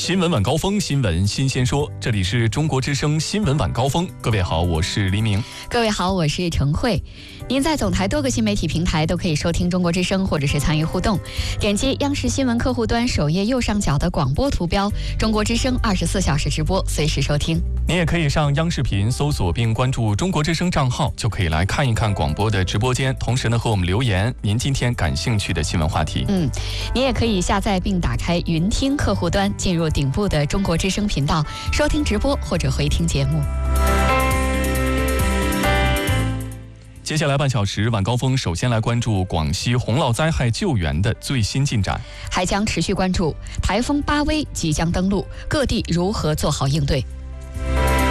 新闻晚高峰，新闻新鲜说，这里是中国之声新闻晚高峰。各位好，我是黎明。 各位好，我是陈慧。您在总台多个新媒体平台都可以收听中国之声，或者是参与互动。点击央视新闻客户端首页右上角的广播图标，中国之声24小时直播，随时收听。 您也可以上央视频搜索并关注中国之声账号，就可以来看一看广播的直播间，同时呢和我们留言您今天感兴趣的新闻话题。 您也可以下载并打开云听客户端，进入顶部的中国之声频道，收听直播或者回听节目。 接下来半小时晚高峰，首先来关注广西洪涝灾害救援的最新进展， 还将持续关注台风巴威即将登陆，各地如何做好应对。